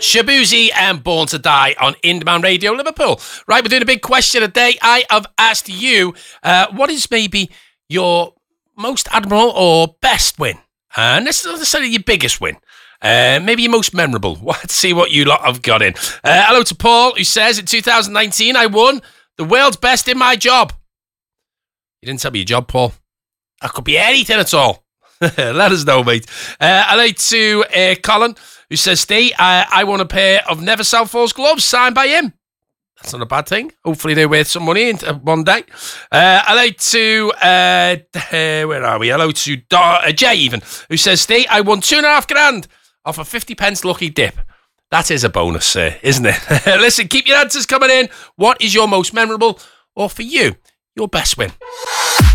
Shabuzi and Born to Die on In Demand Radio Liverpool. Right, we're doing a big question a day. I have asked you, what is maybe your most admirable or best win? And this is not necessarily your biggest win. Maybe your most memorable. Let's see what you lot have got in. Hello to Paul, who says, in 2019, I won the world's best in my job. You didn't tell me your job, Paul. That could be anything at all. Let us know, mate. Hello to Colin, who says, Steve, I won a pair of Never Southall's gloves signed by him. That's not a bad thing. Hopefully they're worth some money one day. Hello to, where are we? Hello to Jay even, who says, Steve, I won $2,500 off a 50p lucky dip. That is a bonus, isn't it? Listen, keep your answers coming in. What is your most memorable, or for you, your best win?